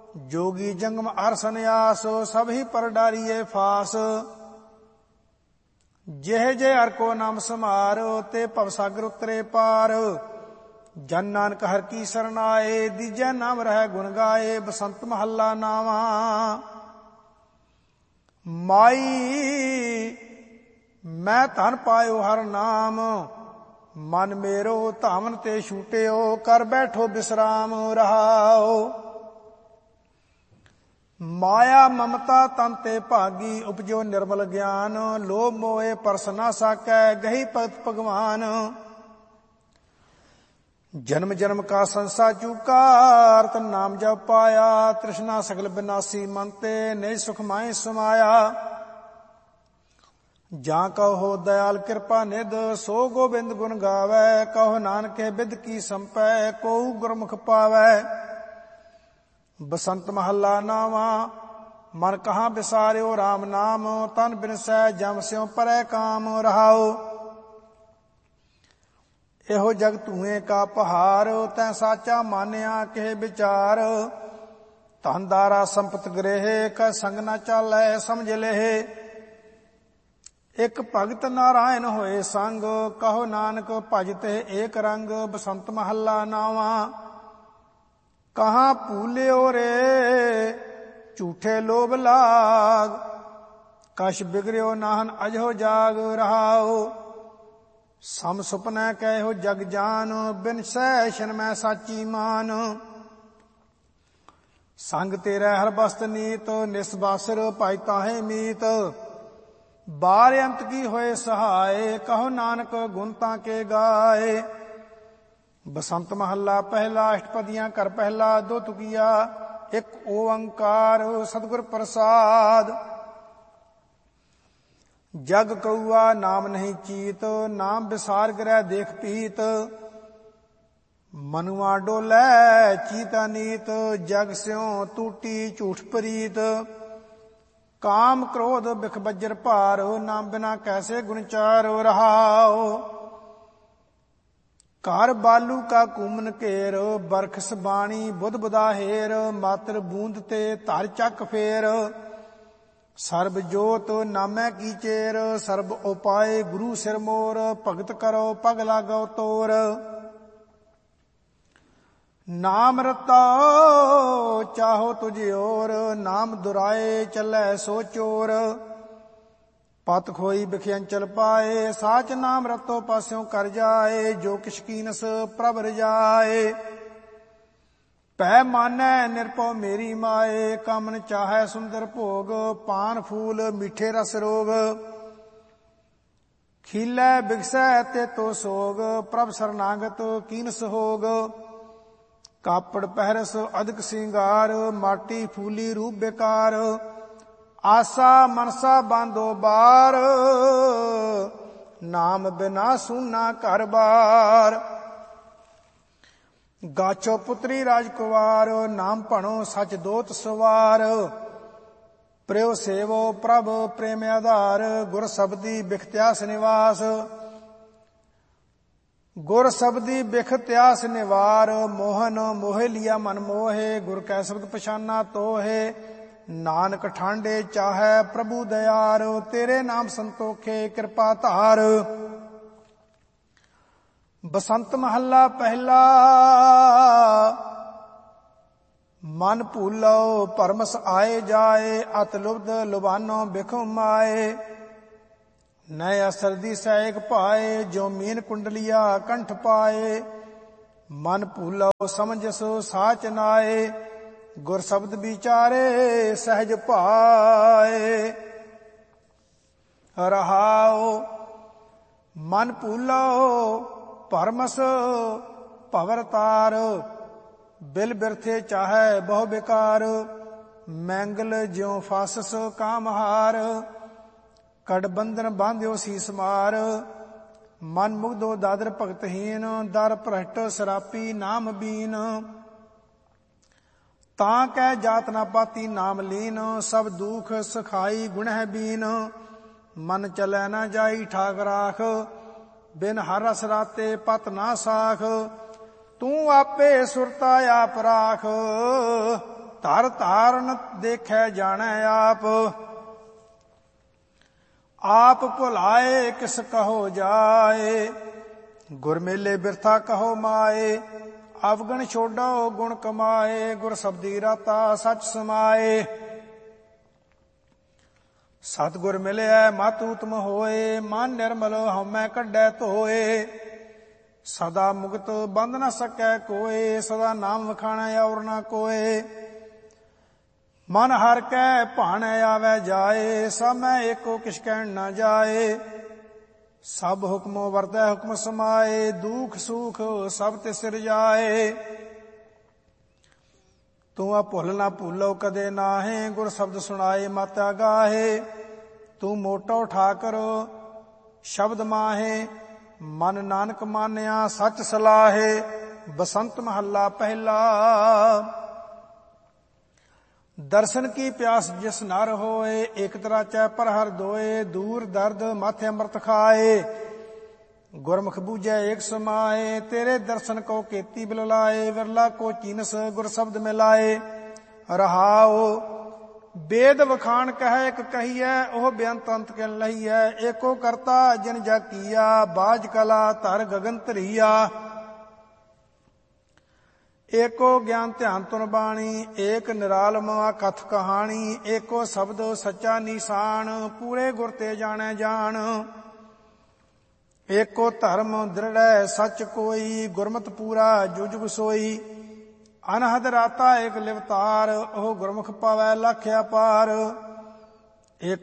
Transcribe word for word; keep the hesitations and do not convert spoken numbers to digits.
जोगी जंगम अर सन्यास, सब ही पर डारिये फास। जेह जे हर को नाम समार, ते भवसागर उतरे पार। जन नानक हर की शरण आए, दीजै नाम रह गुण गाए। बसंत महला नावा। माई मैं धन पायो हर नाम, मन मेरो धामन ते छूटियो। कर बैठो विश्राम रहाओ। माया ममता तन ते भागी, उपजो निर्मल ज्ञान। लोभ मोहे परस ना साकै, गही भगत भगवान। जन्म जन्म का संसा चूका, अर्थ नाम जब पाया। तृष्णा सगल विनाशी मन ते, निज सुख माहि समाया। जां कहो दयाल कृपा निध, सो गोबिंद गुण गावै। कहो नानक बिद की संपै, को गुरमुख पावै। बसंत महला नावा। मन कहाँ बिसारियो राम नाम, तन बिनसै जम स्यों परै काम रहाओ। एहो जग धुएं का पहाड़, तै साचा मानिया के विचार। धन दारा संपत गृह, कै संग न चालै समझ लेहे। एक भगत नारायण होए संग, कहो नानक भजते एक रंग। बसंत महला नावा। कहाँ भूलियो रे झूठे लोभ लाग, कश बिगड़ियो नाहन अजहो जाग रहाओ। सम सुपनै कहो जग जान, बिन सैशन मैं साची मान। संग तेरा हर बस्त नीत, निसबासर पाई ताहे मीत। बार अंत की होए सहाय, कहो नानक गुण तां के गाए। बसंत महला पहला। अष्टपदियां कर पहला दो तुकिया, एक ओंकार सतगुर प्रसाद। जग कौआ नाम नहीं चीत, नाम विसार गिरै देख पीत। मनुआ डोलै चीता नीत, जग स्यों टूटी झूठ प्रीत। काम क्रोध बिख बज्र भार, नाम बिना कैसे गुण चारो रहाओ। घर बालू का कुमन घेर, बरखस बाणी बुध बुदाहेर। मात्र बूंद ते धर चक फेर, सर्ब जोत नामै की चेर। सर्ब उपाय गुरु सिर मोर, भगत करो पग लागो तोर। नाम रता चाहो तुझे और, नाम दुराए चलै सो चोर। पत खोई बिखयंचल पाए, साच नाम रतो पास्यों कर जाए। जो किश कीनस प्रभ रजाए, पै मानै निरपौ मेरी माए। कामन चाहै सुंदर भोग, पान फूल मीठे रस रोग। खीलै बिगसै ते तो सोग, प्रभ शरणागत कीनस होग। कापड़ पहरस अधिक सिंगार, माटी फूली रूप बेकार। आसा मनसा बांधो बार, नाम बिना सुना घर बार। गाछो पुत्री राजकुमार, नाम भणो सच दोत सवार। प्रियो सेवो प्रभ प्रेम आधार, गुर शब्दी बिखत्यास निवास। गुर शब्दी बिख त्यास निवार, मोहन मोह लिया मन मोहे। गुर कै शब्द पछाना तो है, नानक ठांडे चाहै प्रभु दयार। तेरे नाम संतोखे कृपा धार। बसंत महला पहला। मन भूलो परमस आए जाए, अत लुब्ध लुभानो बिख माए। नय असरदी सैक पाए, जो मीन कुंडलिया कंठ पाए। मन भूलो समझसो साच नाए, गुर शब्द विचारे सहज पाए। रहाओ मन भूलो परमस भवर तार। बिल बिरथे चाहे बहु बेकार, मैंगल ज्यों फासस कामहार। कड़ बंधन बांध्यो सीस मार, मन मुग्धो दादर भगतहीन। दर भ्रष्ट सरापी नाम बीन, तां कै जात ना पाती नाम लीन। सब दुख सखाई गुण है बीन, मन चलै ना जाई ठाक राख। बिन हर रस राते पत ना साख, तू आपे सुरता आप राख। ਧਰ ਧਾਰਨ ਦੇਖੈ ਜਾਣੈ ਆਪ। ਆਪ ਭੁਲਾਏ ਕਿਸ ਕਹੋ ਜਾਏ, ਗੁਰ ਮੇਲੇ ਬਿਰਥਾ ਕਹੋ ਮਾਏ। ਅਵਗਣ ਛੋਡੋ ਗੁਣ ਕਮਾਏ, ਗੁਰ ਸਬਦੀ ਰਾਤਾ ਸਚ ਸਮਾਏ। ਸਤਿਗੁਰ ਮਿਲਿਆ ਮਤ ਉਤਮ ਹੋਏ, ਮਨ ਨਿਰਮਲ ਹਉਮੈ ਕੱਢੈ ਧੋਏ। ਸਦਾ ਮੁਕਤ ਬੰਧ ਨ ਸਕੈ ਕੋਏ, ਸਦਾ ਨਾਮ ਵਖਾਣੈ ਔਰ ਨਾ ਕੋਏ। ਮਨ ਹਰਿ ਕੈ ਭਾਣੈ ਆਵੈ ਜਾਏ, ਸਭੈ ਏਕੋ ਕਿਛ ਕਹਿਣ ਨਾ ਜਾਏ। ਸਭ ਹੁਕਮੋ ਵਰਤੈ ਹੁਕਮ ਸਮਾਏ, ਦੁਖ ਸੁਖ ਸਭ ਤੇ ਸਿਰ ਜਾਏ। ਤੂੰ ਆ ਭੁੱਲ ਨਾ ਭੂਲੋ ਕਦੇ ਨਾਹੇ, ਗੁਰ ਸ਼ਬਦ ਸੁਣਾਏ ਮਤ ਆਗਾਹੇ। ਤੂੰ ਮੋਟੋ ਠਾਕਰ ਸ਼ਬਦ ਮਾਹੇ, ਮਨ ਨਾਨਕ ਮਾਨਿਆ ਸੱਚ ਸਲਾਹੇ। ਬਸੰਤ ਮਹੱਲਾ ਪਹਿਲਾ। ਦਰਸ਼ਨ ਕੀ ਪਿਆਸ ਜਿਸ ਨਰ ਹੋਏ, ਇਕ ਤਰਾ ਚੈ ਪਰ ਹਰ ਦੋਏ। ਦੂਰ ਦਰਦ ਮਾਥੇ ਅੰਮ੍ਰਿਤ ਖਾਏ, ਗੁਰਮੁਖ ਬੂਝੈ ਏਕ ਸਮਾਏ। ਤੇਰੇ ਦਰਸ਼ਨ ਕੋ ਕੀਤੀ ਬਿਲ ਲਾਏ, ਵਿਰਲਾ ਕੋ ਚੀਨਸ ਗੁਰ ਸ਼ਬਦ ਮਿਲਾਏ। ਰਹਾਉ ਵੇਦ ਵਖਾਣ ਕਹਿ ਇਕ ਕਹੀਐ, ਉਹ ਬੇਅੰਤ ਅੰਤ ਕਿਨ ਲਹੀਐ। ਏਕੋ ਕਰਤਾ ਜਿਨ ਜਾ ਕੀਆ, ਬਾਜ ਕਲਾ ਧਰ ਗਗਨ ਧਰੀਆ। ਏਕੋ ਗਿਆਨ ਧਿਆਨ ਤੁਨ ਬਾਣੀ, ਏਕ ਨਿਰਾਲਮ ਕਥ ਕਹਾਣੀ। ਏਕੋ ਸ਼ਬਦ ਸੱਚਾ ਨਿਸ਼ਾਨ, ਪੂਰੇ ਗੁਰ ਤੇ ਜਾਣੈ ਜਾਣ। ਏਕੋ ਧਰਮ ਦ੍ਰਿੜੈ ਸੱਚ ਕੋਈ, ਗੁਰਮਤਿ ਪੂਰਾ ਜੁਜੁਗ ਸੋਈ। ਅਨਹਦ ਰਾਤਾ ਏਕ ਲਿਵਤਾਰ, ਉਹ ਗੁਰਮੁਖ ਪਾਵੈ ਲਖ ਅਪਾਰ।